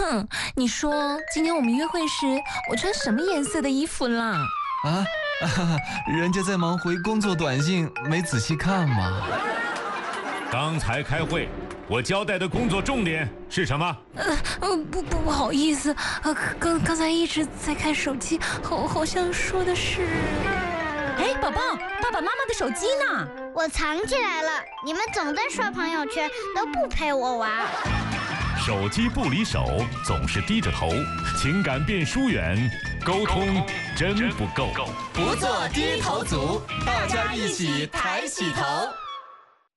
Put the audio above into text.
哼，你说今天我们约会时，我穿什么颜色的衣服啦？ 啊，人家在忙回工作短信，没仔细看嘛。 刚才开会，我交代的工作重点是什么？ 不好意思，刚才一直在看手机，好像说的是…… 哎，宝宝，爸爸妈妈的手机呢？ 我藏起来了。你们总在刷朋友圈，都不陪我玩。 手机不离手，总是低着头，情感变疏远，沟通真不够。 不做低头族，大家一起抬起头。